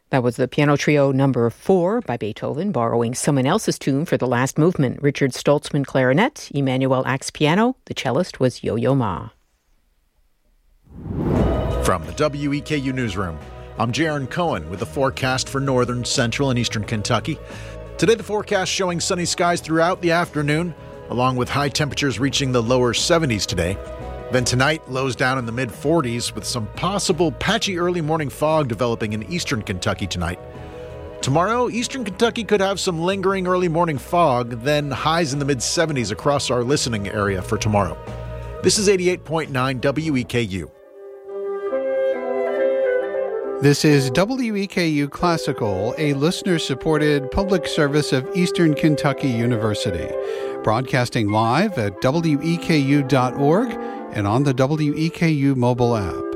That was the Piano Trio No. 4 by Beethoven, borrowing someone else's tune for the last movement. Richard Stoltzman, clarinet, Emmanuel Axe, piano. The cellist was Yo-Yo Ma. From the WEKU Newsroom, I'm Jaron Cohen with the forecast for northern, central, and eastern Kentucky. Today, the forecast showing sunny skies throughout the afternoon, along with high temperatures reaching the lower 70s today. Then tonight, lows down in the mid-40s with some possible patchy early morning fog developing in eastern Kentucky tonight. Tomorrow, eastern Kentucky could have some lingering early morning fog, then highs in the mid-70s across our listening area for tomorrow. This is 88.9 WEKU. This is WEKU Classical, a listener-supported public service of Eastern Kentucky University, broadcasting live at weku.org and on the WEKU mobile app.